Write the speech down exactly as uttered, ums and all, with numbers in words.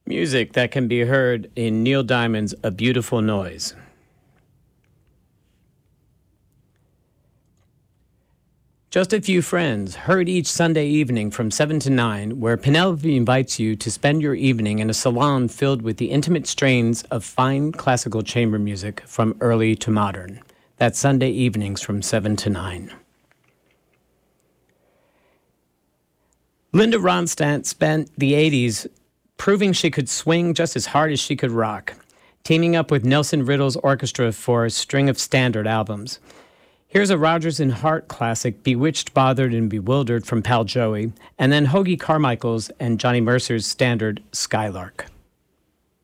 Music that can be heard in Neil Diamond's A Beautiful Noise. Just a Few Friends, heard each Sunday evening from seven to nine, where Penelope invites you to spend your evening in a salon filled with the intimate strains of fine classical chamber music from early to modern. That's Sunday evenings from seven to nine. Linda Ronstadt spent the eighties proving she could swing just as hard as she could rock, teaming up with Nelson Riddle's orchestra for a string of standard albums. Here's a Rodgers and Hart classic, Bewitched, Bothered, and Bewildered from Pal Joey, and then Hoagy Carmichael's and Johnny Mercer's standard, Skylark.